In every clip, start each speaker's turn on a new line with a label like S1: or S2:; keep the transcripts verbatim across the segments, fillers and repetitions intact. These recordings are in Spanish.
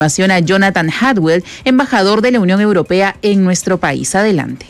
S1: A Jonathan Hadwell, embajador de la Unión Europea en nuestro país. Adelante.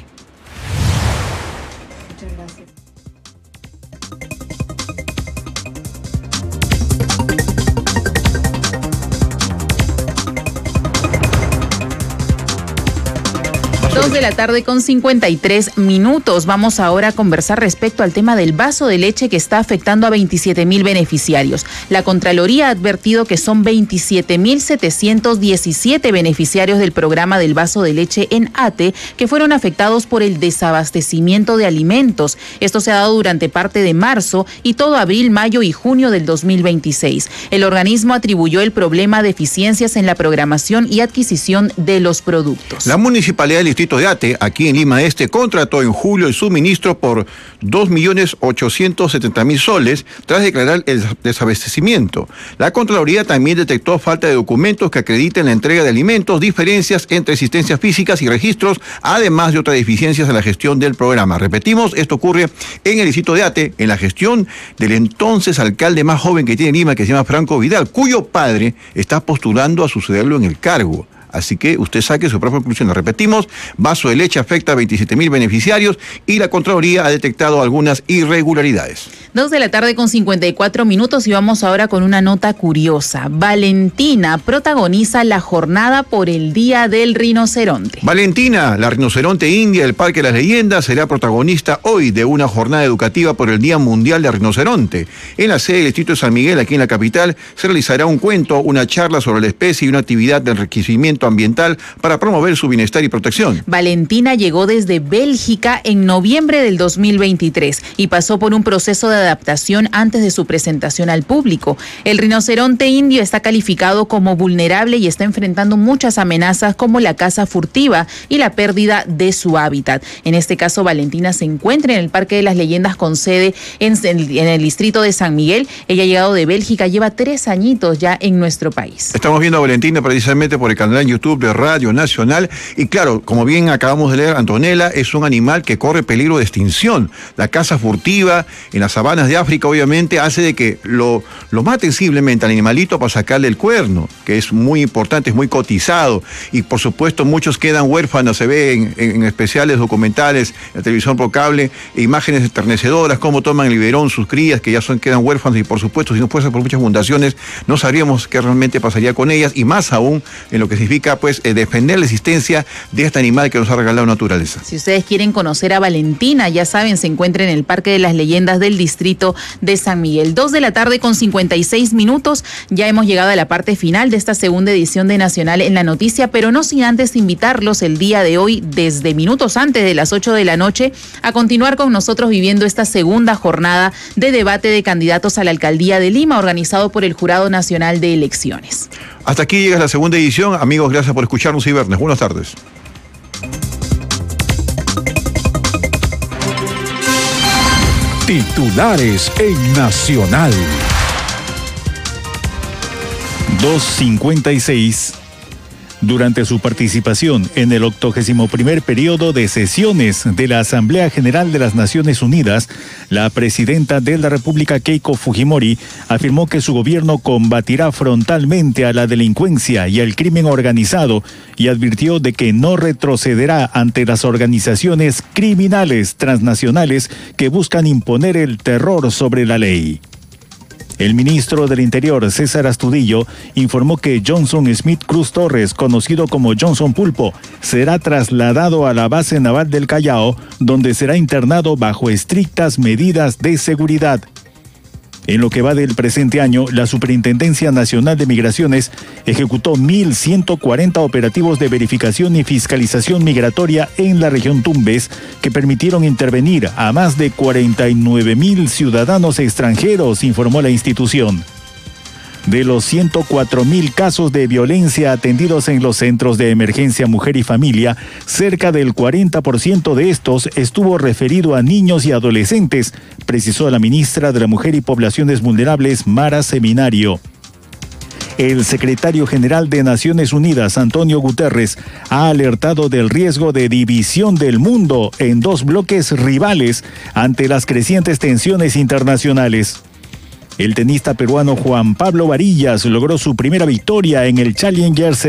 S1: Dos de la tarde con cincuenta y tres minutos. Vamos ahora a conversar respecto al tema del vaso de leche que está afectando a veintisiete mil beneficiarios. La Contraloría ha advertido que son veintisiete mil setecientos diecisiete beneficiarios del programa del vaso de leche en ATE que fueron afectados por el desabastecimiento de alimentos. Esto se ha dado durante parte de marzo y todo abril, mayo y junio del dos mil veintiséis. El organismo atribuyó el problema a deficiencias en la programación y adquisición de los productos.
S2: La Municipalidad del Distrito de ATE, aquí en Lima Este, contrató en julio el suministro por dos millones ochocientos setenta mil soles tras declarar el desabastecimiento. La Contraloría también detectó falta de documentos que acrediten la entrega de alimentos, diferencias entre existencias físicas y registros, además de otras deficiencias en la gestión del programa. Repetimos, esto ocurre en el Distrito de ATE, en la gestión del entonces alcalde más joven que tiene Lima, que se llama Franco Vidal, cuyo padre está postulando a sucederlo en el cargo. Así que usted saque su propia conclusión. Repetimos, vaso de leche afecta a veintisiete mil beneficiarios y la Contraloría ha detectado algunas irregularidades.
S1: Dos de la tarde con cincuenta y cuatro minutos y vamos ahora con una nota curiosa. Valentina protagoniza la jornada por el Día del Rinoceronte.
S2: Valentina, la rinoceronte india del Parque de las Leyendas, será protagonista hoy de una jornada educativa por el Día Mundial del Rinoceronte. En la sede del Distrito de San Miguel, aquí en la capital, se realizará un cuento, una charla sobre la especie y una actividad de enriquecimiento ambiental para promover su bienestar y protección.
S1: Valentina llegó desde Bélgica en noviembre del dos mil veintitrés y pasó por un proceso de adaptación antes de su presentación al público. El rinoceronte indio está calificado como vulnerable y está enfrentando muchas amenazas como la caza furtiva y la pérdida de su hábitat. En este caso, Valentina se encuentra en el Parque de las Leyendas con sede en, en el distrito de San Miguel. Ella ha llegado de Bélgica, lleva tres añitos ya en nuestro país.
S2: Estamos viendo a Valentina precisamente por el canal YouTube de Radio Nacional y claro, como bien acabamos de leer, Antonella, es un animal que corre peligro de extinción. La caza furtiva en las sabanas de África obviamente hace de que lo, lo maten simplemente al animalito para sacarle el cuerno, que es muy importante, es muy cotizado y por supuesto muchos quedan huérfanos, se ve en, en especiales documentales, en la televisión por cable, imágenes enternecedoras, cómo toman el biberón sus crías que ya son, quedan huérfanos y por supuesto si no fuese por muchas fundaciones no sabríamos qué realmente pasaría con ellas y más aún en lo que significa pues eh, defender la existencia de este animal que nos ha regalado la naturaleza.
S1: Si ustedes quieren conocer a Valentina, ya saben, se encuentra en el Parque de las Leyendas del distrito de San Miguel. Dos de la tarde con cincuenta y seis minutos, ya hemos llegado a la parte final de esta segunda edición de Nacional en la Noticia, pero no sin antes invitarlos el día de hoy, desde minutos antes de las ocho de la noche, a continuar con nosotros viviendo esta segunda jornada de debate de candidatos a la alcaldía de Lima, organizado por el Jurado Nacional de Elecciones.
S2: Hasta aquí llega la segunda edición. Amigos, gracias por escucharnos y vernos. Buenas tardes.
S3: Titulares en Nacional. dos cincuenta y seis. Durante su participación en el octogésimo primer periodo de sesiones de la Asamblea General de las Naciones Unidas, la presidenta de la República, Keiko Fujimori, afirmó que su gobierno combatirá frontalmente a la delincuencia y al crimen organizado y advirtió de que no retrocederá ante las organizaciones criminales transnacionales que buscan imponer el terror sobre la ley. El ministro del Interior, César Astudillo, informó que Johnson Smith Cruz Torres, conocido como Johnson Pulpo, será trasladado a la base naval del Callao, donde será internado bajo estrictas medidas de seguridad. En lo que va del presente año, la Superintendencia Nacional de Migraciones ejecutó mil ciento cuarenta operativos de verificación y fiscalización migratoria en la región Tumbes, que permitieron intervenir a más de cuarenta y nueve mil ciudadanos extranjeros, informó la institución. De los ciento cuatro mil casos de violencia atendidos en los centros de emergencia Mujer y Familia, cerca del cuarenta por ciento de estos estuvo referido a niños y adolescentes, precisó la ministra de la Mujer y Poblaciones Vulnerables, Mara Seminario. El secretario general de Naciones Unidas, Antonio Guterres, ha alertado del riesgo de división del mundo en dos bloques rivales ante las crecientes tensiones internacionales. El tenista peruano Juan Pablo Varillas logró su primera victoria en el Challenger